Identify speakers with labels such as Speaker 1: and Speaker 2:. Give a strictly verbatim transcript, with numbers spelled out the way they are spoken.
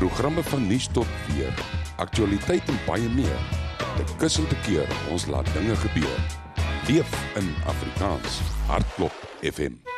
Speaker 1: Programme van nuus tot weer, aktualiteit en baie meer. Te kus en te keer, ons laat dinge gebeur. Leef in Afrikaans. Hartklop F M.